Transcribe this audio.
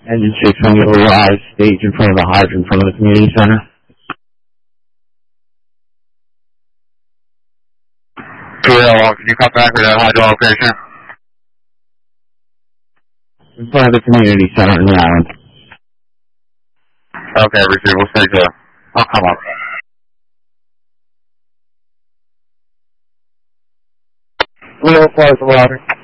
Engine 6 on the arrive stage in front of the hydrant in front of the community center. Can you come back with that hydro location? In front of the community center in the island. Okay, receive. We'll stay there. I'll come up. Real flight, Roger.